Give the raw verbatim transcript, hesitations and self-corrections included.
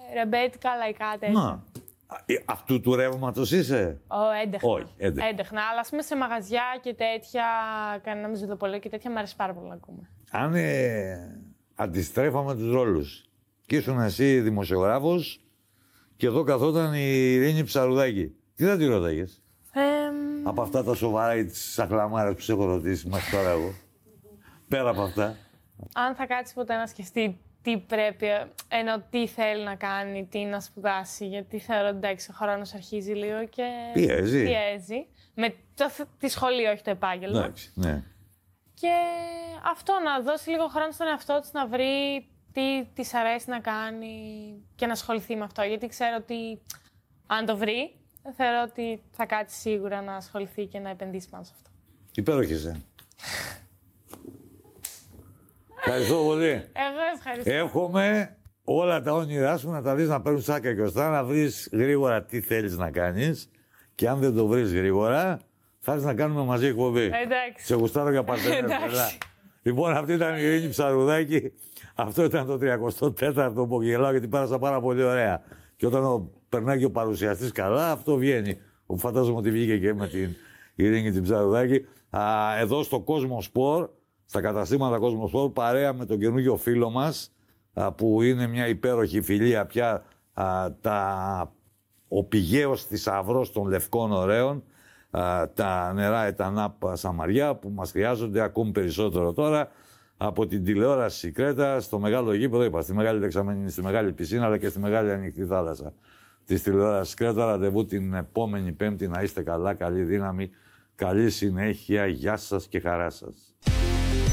ρεμπέτικα, λαϊκά τέτοια. Να. Αυτού του ρεύματος είσαι? Ω, έντεχνα. Όχι, έντεχνα. Έντεχνα, αλλά ας πούμε σε μαγαζιά και τέτοια, κανένα μυζεδοπολείο και τέτοια, μου αρέσει πάρα πολύ να ακούμε. Αν ε, αντιστρέφαμε τους ρόλους και ήσουν εσύ δημοσιογράφος και εδώ καθόταν η Ειρήνη Ψαρουδάκη, τι θα τη ρώταγες? Ε, Από αυτά τα σοβαρά ή τις σαχλαμάρες που σε έχω ρωτήσει μέχρι τώρα εγώ. Πέρα από αυτά. Αν θα κάτσει ποτέ να σκεφτεί τι πρέπει, ενώ τι θέλει να κάνει, τι να σπουδάσει, γιατί θεωρώ ότι εντάξει, ο χρόνος αρχίζει λίγο και πιέζει. πιέζει. Με το, τη σχολή, όχι το επάγγελμα. Εντάξει, ναι. Και αυτό, να δώσει λίγο χρόνο στον εαυτό της να βρει τι της αρέσει να κάνει και να ασχοληθεί με αυτό. Γιατί ξέρω ότι αν το βρει, θεωρώ ότι θα κάτσει σίγουρα να ασχοληθεί και να επενδύσει πάνω σε αυτό. Υπέροχη είσαι. Ευχαριστώ πολύ. Εγώ ευχαριστώ. Εύχομαι όλα τα όνειρά σου να τα βρεις να παίρνουν σάκα και ωστά, να βρεις γρήγορα τι θέλεις να κάνεις και αν δεν το βρεις γρήγορα, θα έρθεις να κάνουμε μαζί εκπομπή. Εντάξει. Σε γουστάρω για παρτενέρ. Λοιπόν, αυτή ήταν η Ειρήνη Ψαρουδάκη. Αυτό ήταν το τριακοστό τέταρτο που γελάω γιατί πέρασα πάρα πολύ ωραία. Και όταν ο, περνάει και ο παρουσιαστής καλά, αυτό βγαίνει. Φαντάζομαι ότι βγήκε και με την Ειρήνη την Ψαρουδάκη. Α, εδώ στο Κόσμο Σπορ, στα καταστήματα Κόσμο Σπορ, παρέα με τον καινούργιο φίλο μας, α, που είναι μια υπέροχη φιλία πια, α, τα, ο πηγαίος θησαυρός των λευκών ωραίων, α, τα νερά Ετανάπ Σαμαριά, που μας χρειάζονται ακόμη περισσότερο τώρα, από την τηλεόραση Κρέτα στο μεγάλο γήπεδο, είπα, στη μεγάλη δεξαμενή, στη μεγάλη πισίνα, αλλά και στη μεγάλη ανοιχτή θάλασσα της τηλεόρασης Κρέτα. Ραντεβού την επόμενη Πέμπτη. Να είστε καλά, καλή δύναμη, καλή συνέχεια, γεια σας και χαρά σας.